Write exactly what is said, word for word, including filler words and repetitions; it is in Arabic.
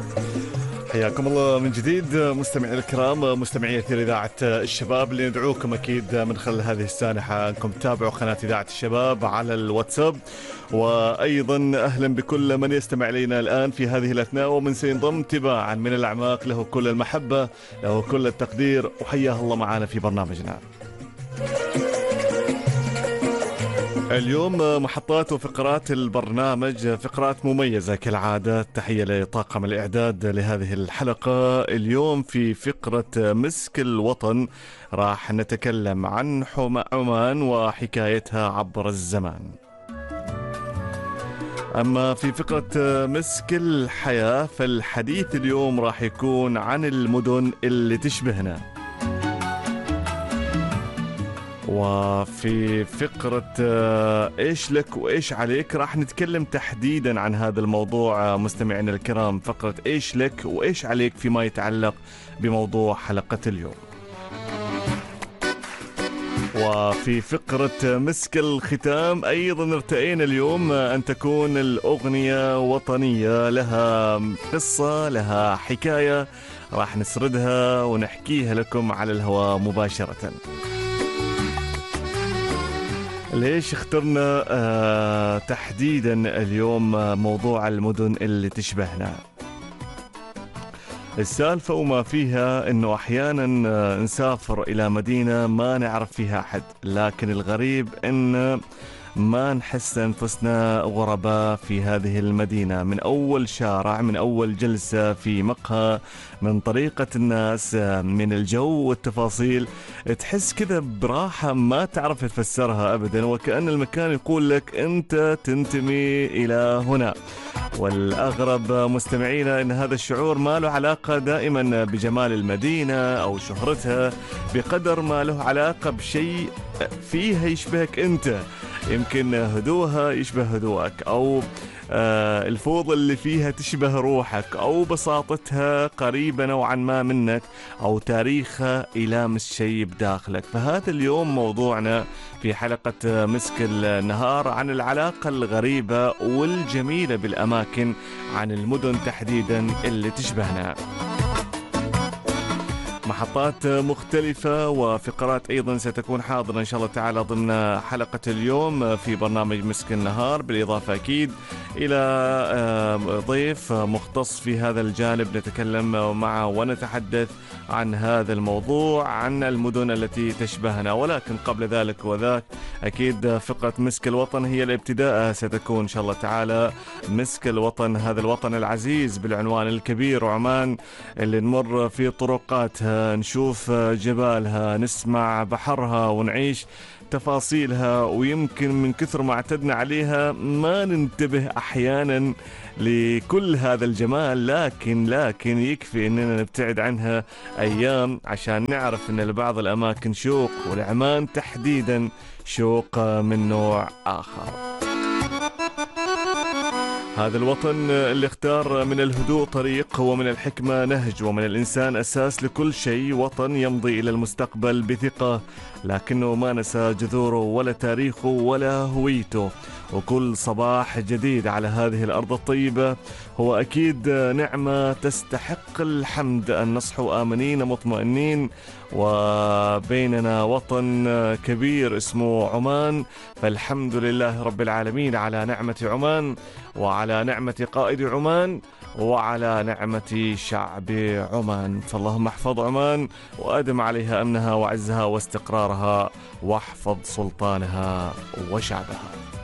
حياكم الله من جديد مستمعي الكرام، مستمعي أثير إذاعة الشباب، اللي ندعوكم أكيد من خلال هذه السانحة أنكم تتابعوا قناة إذاعة الشباب على الواتساب، وأيضا أهلا بكل من يستمع إلينا الآن في هذه الأثناء ومن سينضم تباعا من الأعماق. له كل المحبة، له كل التقدير، وحياه الله معنا في برنامجنا. اليوم محطات وفقرات البرنامج فقرات مميزة كالعادة. تحية لطاقم الإعداد لهذه الحلقة. اليوم في فقرة مسك الوطن راح نتكلم عن عمان وحكايتها عبر الزمان. أما في فقرة مسك الحياة فالحديث اليوم راح يكون عن المدن اللي تشبهنا. وفي فقرة إيش لك وإيش عليك راح نتكلم تحديدا عن هذا الموضوع مستمعينا الكرام، فقرة إيش لك وإيش عليك فيما يتعلق بموضوع حلقة اليوم. وفي فقرة مسك الختام أيضا ارتئينا اليوم أن تكون الأغنية وطنية، لها قصة، لها حكاية، راح نسردها ونحكيها لكم على الهواء مباشرة. ليش اخترنا آه تحديدا اليوم موضوع المدن اللي تشبهنا؟ السالفة وما فيها انه احيانا نسافر الى مدينة ما نعرف فيها احد، لكن الغريب ان ما نحس أنفسنا غرباء في هذه المدينة. من أول شارع، من أول جلسة في مقهى، من طريقة الناس، من الجو والتفاصيل، تحس كذا براحة ما تعرف تفسرها أبدا، وكأن المكان يقول لك أنت تنتمي إلى هنا. والأغرب مستمعينا أن هذا الشعور ما له علاقة دائما بجمال المدينة أو شهرتها، بقدر ما له علاقة بشيء فيها يشبهك أنت. يمكن هدوءها يشبه هدوءك، أو آه الفوضى اللي فيها تشبه روحك، أو بساطتها قريبة نوعا ما منك، أو تاريخها يلامس شيء بداخلك. فهذا اليوم موضوعنا في حلقة مسك النهار عن العلاقة الغريبة والجميلة بالأماكن، عن المدن تحديدا اللي تشبهنا. محطات مختلفة وفقرات أيضا ستكون حاضرة إن شاء الله تعالى ضمن حلقة اليوم في برنامج مسك النهار، بالإضافة أكيد إلى ضيف مختص في هذا الجانب نتكلم معه ونتحدث عن هذا الموضوع، عن المدن التي تشبهنا. ولكن قبل ذلك وذاك أكيد فقرة مسك الوطن هي الابتداء، ستكون إن شاء الله تعالى مسك الوطن، هذا الوطن العزيز بالعنوان الكبير عمان، اللي نمر في طرقاتها، نشوف جبالها، نسمع بحرها، ونعيش تفاصيلها، ويمكن من كثر ما اعتدنا عليها ما ننتبه أحيانا لكل هذا الجمال. لكن لكن يكفي أننا نبتعد عنها أيام عشان نعرف أن لبعض الأماكن شوق، والعمان تحديدا شوق من نوع آخر. هذا الوطن اللي اختار من الهدوء طريق، ومن الحكمة نهج، ومن الإنسان أساس لكل شيء. وطن يمضي إلى المستقبل بثقة، لكنه ما نسى جذوره ولا تاريخه ولا هويته. وكل صباح جديد على هذه الأرض الطيبة هو أكيد نعمة تستحق الحمد، أن نصحو آمنين مطمئنين. وبيننا وطن كبير اسمه عمان، فالحمد لله رب العالمين على نعمة عمان، وعلى نعمة قائد عمان، وعلى نعمة شعب عمان. فاللهم احفظ عمان وأدم عليها أمنها وعزها واستقرارها، واحفظ سلطانها وشعبها.